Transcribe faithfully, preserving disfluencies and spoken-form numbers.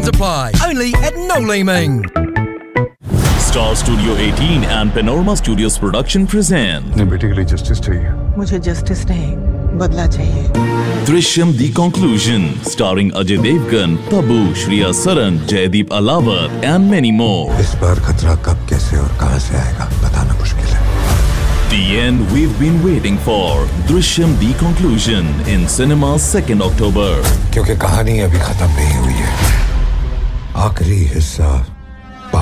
Conditions apply. Only at No Leeming. Star Studio eighteen and Panorama Studios production present अपने बेटे के लिए justice चाहिए। मुझे जस्टिस नहीं, बदला चाहिए। Drishyam The Conclusion, starring Ajay Devgan, Tabu, Shriya Saran, Jaideep Alawar, and many more. इस बार खतरा कब, कैसे और कहां से आएगा बताना मुश्किल है। The end we've been waiting for. Drishyam The Conclusion in cinemas second October. क्योंकि कहानी अभी खत्म नहीं हुई है। आखिरी हिस्सा